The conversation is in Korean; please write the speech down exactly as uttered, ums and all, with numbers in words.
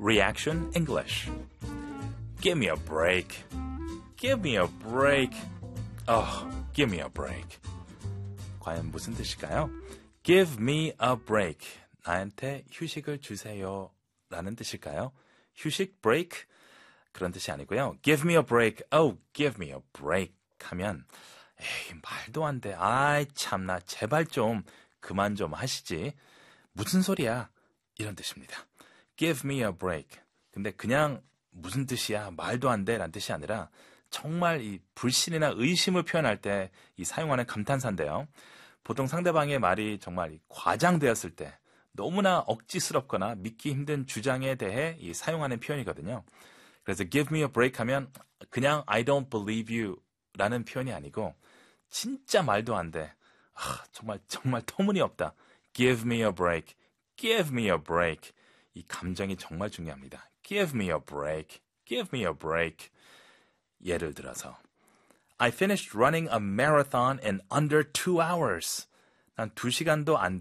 Reaction English. Give me a break. Give me a break. Oh, give me a break. 과연 무슨 뜻일까요? Give me a break. 나한테 휴식을 주세요. 라는 뜻일까요? 휴식, break? 그런 뜻이 아니고요. Give me a break. Oh, give me a break. 하면 에이, 말도 안 돼. 아이, 참나. 제발 좀 그만 좀 하시지. 무슨 소리야? 이런 뜻입니다. Give me a break. 근데 그냥 무슨 뜻이야? 말도 안 돼. 라는 뜻이 아니라 정말 이 불신이나 의심을 표현할 때 이 사용하는 감탄사인데요. 보통 상대방의 말이 정말 과장되었을 때 너무나 억지스럽거나 믿기 힘든 주장에 대해 이 사용하는 표현이거든요. 그래서 give me a break 하면 그냥 I don't believe you 라는 표현이 아니고 진짜 말도 안 돼. 아, 정말 정말 터무니없다. Give me a break. Give me a break. 이 감정이 정말 중요합니다. Give me a break. Give me a break. 예를 들어서 I finished running a marathon in under two hours. 난 두 시간도 안